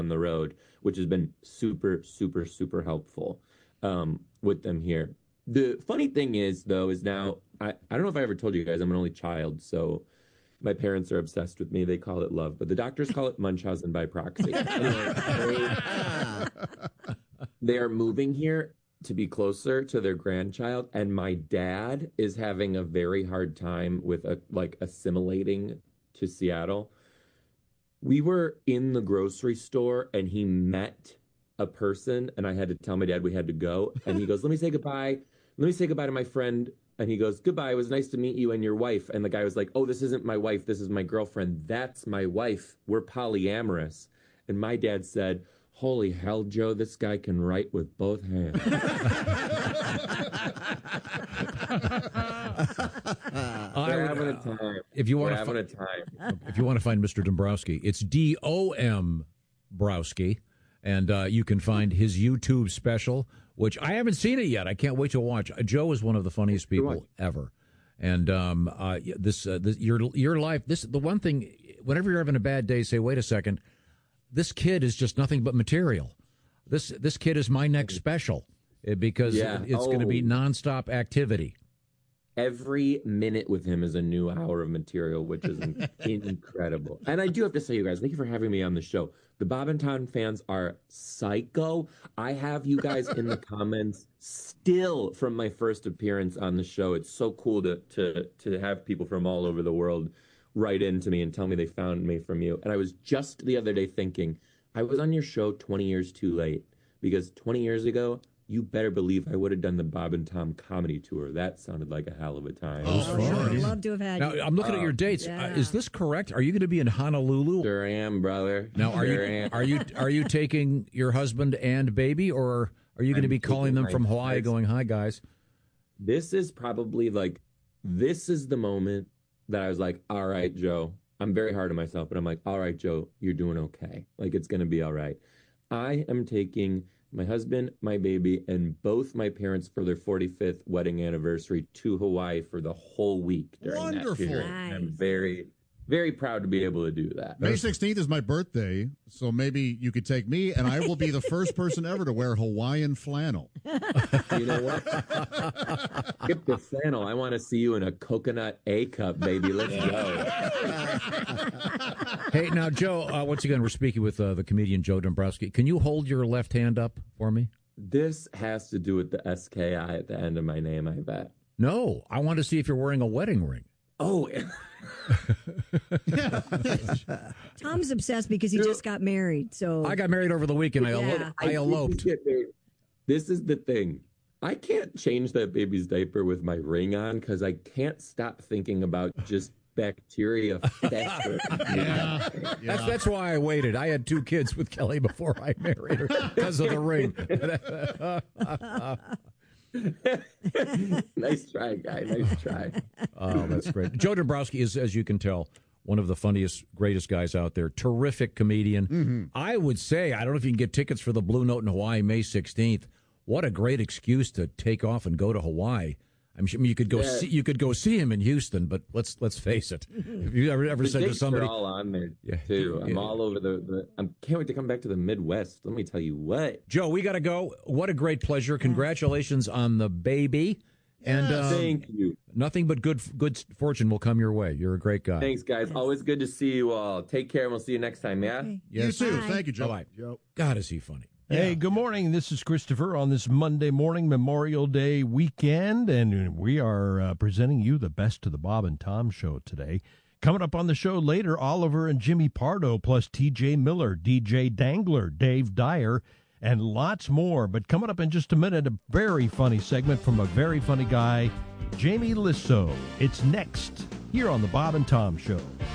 the road, which has been super, super, super helpful with them here. The funny thing is, though, is now I don't know if I ever told you guys I'm an only child, so my parents are obsessed with me. They call it love, but the doctors call it Munchausen by proxy. Anyway, they are moving here to be closer to their grandchild, and my dad is having a very hard time with assimilating to Seattle. We were in the grocery store and he met a person, and I had to tell my dad we had to go, and he goes, let me say goodbye to my friend. And he goes, goodbye, it was nice to meet you and your wife. And the guy was like, oh, this isn't my wife, this is my girlfriend. That's my wife, we're polyamorous. And my dad said, holy hell, Joe, this guy can write with both hands. We're having a time. If you want to find Mr. Dombrowski, it's D-O-M Browski. And you can find his YouTube special, which I haven't seen it yet. I can't wait to watch. Joe is one of the funniest people ever. And your life, the one thing, whenever you're having a bad day, say, wait a second, this kid is just nothing but material. This kid is my next special because it's going to be nonstop activity. Every minute with him is a new hour of material, which is incredible. And I do have to say, you guys, thank you for having me on the show. The Bob and Tom fans are psycho. I have you guys in the comments still from my first appearance on the show. It's so cool to have people from all over the world write into me and tell me they found me from you. And I was just the other day thinking, I was on your show 20 years too late, because 20 years ago, you better believe I would have done the Bob and Tom comedy tour. That sounded like a hell of a time. Sure. I'd love to have had you. Now, I'm looking at your dates. Is this correct? Are you going to be in Honolulu? Sure am, brother. Now, are you taking your husband and baby, or are you going to be calling them from Hawaii going, hi, guys? This is probably this is the moment that I was like, all right, Joe. I'm very hard on myself, but I'm like, all right, Joe, you're doing okay. Like, it's going to be all right. I am taking my husband, my baby, and both my parents for their 45th wedding anniversary to Hawaii for the whole week during that period. Nice. I'm very, very proud to be able to do that. May 16th is my birthday, so maybe you could take me, and I will be the first person ever to wear Hawaiian flannel. You know what? Skip the flannel. I want to see you in a coconut A-cup, baby. Let's go. Hey, now, Joe, once again, we're speaking with the comedian Joe Dombrowski. Can you hold your left hand up for me? This has to do with the SKI at the end of my name, I bet. No, I want to see if you're wearing a wedding ring. Oh, Tom's obsessed because he just got married. So I got married over the weekend. I eloped. This is the thing. I can't change that baby's diaper with my ring on because I can't stop thinking about just bacteria. That's why I waited. I had 2 kids with Kelly before I married her because of the ring. Nice try, guy. Nice try. Oh, that's great. Joe Dombrowski is, as you can tell, one of the funniest, greatest guys out there. Terrific comedian. Mm-hmm. I would say, I don't know if you can get tickets for the Blue Note in Hawaii May 16th. What a great excuse to take off and go to Hawaii. I'm sure you could go see him in Houston, but let's face it. Have you ever said to somebody? Are all on there too. I'm all over I can't wait to come back to the Midwest. Let me tell you what, Joe. We got to go. What a great pleasure! Congratulations on the baby, and thank you. Nothing but good fortune will come your way. You're a great guy. Thanks, guys. Yes. Always good to see you all. Take care, and we'll see you next time. Yeah. Okay. Yes. You too. Bye. Thank you, Joe. Bye. Joe. God, is he funny. Hey, good morning. This is Christopher on this Monday morning, Memorial Day weekend, and we are presenting you the best of the Bob and Tom show today. Coming up on the show later, Oliver and Jimmy Pardo, plus T.J. Miller, DJ Dangler, Dave Dyer, and lots more. But coming up in just a minute, a very funny segment from a very funny guy, Jamie Lissow. It's next here on the Bob and Tom show.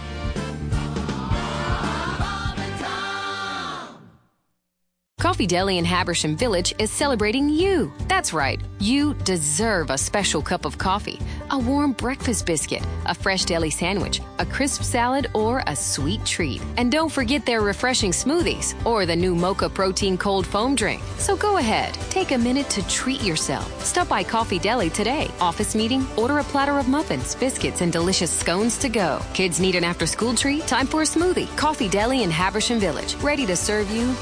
Coffee Deli in Habersham Village is celebrating you. That's right, you deserve a special cup of coffee, a warm breakfast biscuit, a fresh deli sandwich, a crisp salad, or a sweet treat. And don't forget their refreshing smoothies or the new Mocha Protein Cold Foam drink. So go ahead, take a minute to treat yourself. Stop by Coffee Deli today. Office meeting? Order a platter of muffins, biscuits, and delicious scones to go. Kids need an after-school treat? Time for a smoothie. Coffee Deli in Habersham Village, ready to serve you